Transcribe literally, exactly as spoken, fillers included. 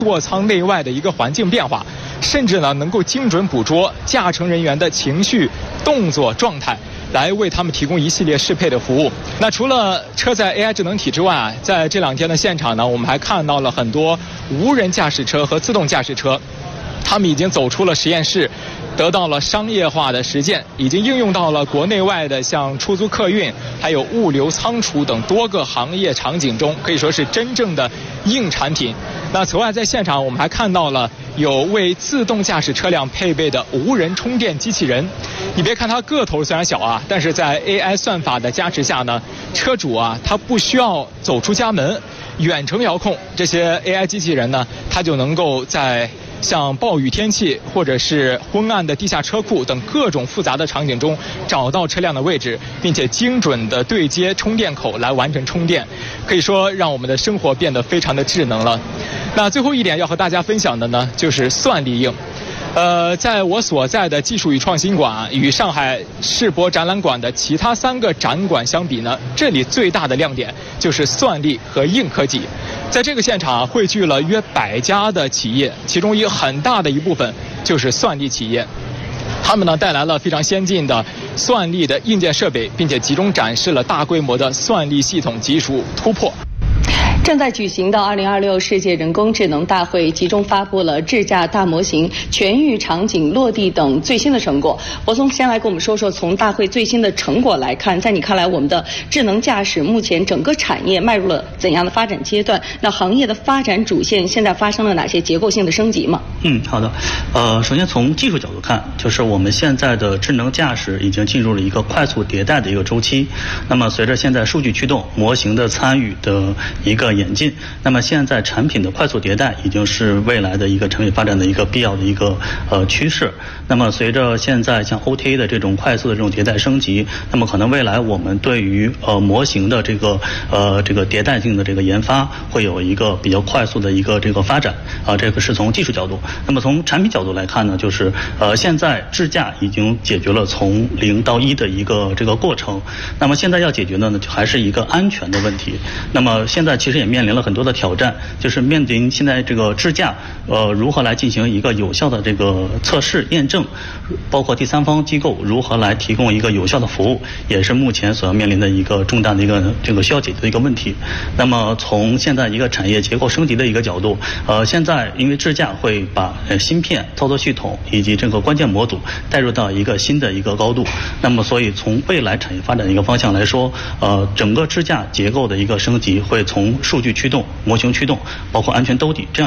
座舱内外的一个环境变化，甚至呢能够精准捕捉驾乘人员的情绪、动作状态，来为他们提供一系列适配的服务。那除了车载 A I 智能体之外啊，在这两天的现场呢，我们还看到了很多无人驾驶车和自动驾驶车，他们已经走出了实验室，得到了商业化的实践，已经应用到了国内外的像出租客运、还有物流仓储等多个行业场景中，可以说是真正的硬产品。那此外，在现场我们还看到了有为自动驾驶车辆配备的无人充电机器人。你别看它个头虽然小啊，但是在 A I 算法的加持下呢，车主啊他不需要走出家门，远程遥控这些 A I 机器人呢，它就能够在像暴雨天气或者是昏暗的地下车库等各种复杂的场景中找到车辆的位置，并且精准的对接充电口来完成充电，可以说让我们的生活变得非常的智能了。那最后一点要和大家分享的呢，就是算力硬。呃，在我所在的技术与创新馆与上海世博展览馆的其他三个展馆相比呢，这里最大的亮点就是算力和硬科技。在这个现场汇聚了约百家的企业，其中一个很大的一部分就是算力企业。他们呢带来了非常先进的算力的硬件设备，并且集中展示了大规模的算力系统技术突破。 正在举行的二零二六世界人工智能大会集中发布了智驾大模型、全域场景落地等最新的成果。博松先来跟我们说说，从大会最新的成果来看，在你看来，我们的智能驾驶目前整个产业迈入了怎样的发展阶段？那行业的发展主线现在发生了哪些结构性的升级吗？ 嗯，好的。呃，首先从技术角度看，就是我们现在的智能驾驶已经进入了一个快速迭代的一个周期。那么随着现在数据驱动模型的参与的一个演进，那么现在产品的快速迭代已经是未来的一个产品发展的一个必要的一个呃趋势。那么随着现在像 O T A 的这种快速的这种迭代升级，那么可能未来我们对于呃模型的这个呃这个迭代性的这个研发会有一个比较快速的一个这个发展啊、呃，这个是从技术角度。那么从产品角度来看呢，就是呃现在智驾已经解决了从零到一的一个这个过程。那么现在要解决的呢，就还是一个安全的问题。那么现在其实也面临了很多的挑战，就是面临现在这个智驾呃如何来进行一个有效的这个测试验证，包括第三方机构如何来提供一个有效的服务，也是目前所要面临的一个重大的一个这个需要解决的一个问题。那么从现在一个产业结构升级的一个角度，呃现在因为智驾会把呃芯片、操作系统以及这个关键模组带入到一个新的一个高度，那么所以从未来产业发展的一个方向来说，呃整个智驾结构的一个升级会从数据驱动、模型驱动，包括安全兜底这样